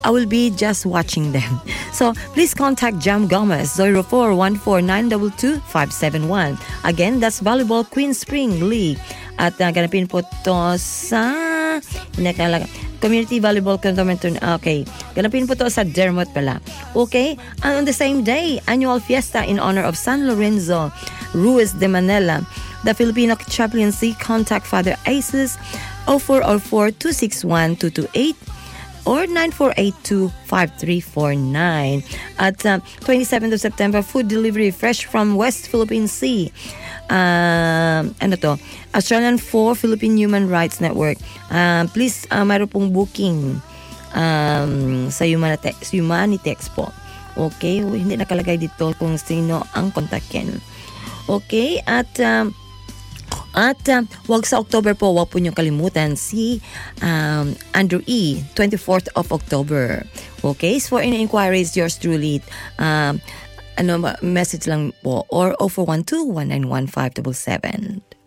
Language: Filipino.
I will be just watching them. So please contact Jam Gomez 0414922571. Again, that's Volleyball Queen Spring League. At ganapin po to sa Community Volleyball Tournament. Okay, ganapin po to sa Dermot pala. Okay, and on the same day, annual fiesta in honor of San Lorenzo Ruiz de Manila. The Filipino Chaplaincy, contact Father Aces 0404-261-228 or 9482-5349. At 27th of September, food delivery fresh from West Philippine Sea. Australian 4 Philippine Human Rights Network. Please, mayroon pong booking sa Humanity Expo. Okay, hindi nakalagay dito kung sino ang kontakin. Okay, at wag sa October po, wag po nyo kalimutan si Andrew E. 24th of October. Okay, so for any inquiries, yours truly, message lang po or 0412-191-577.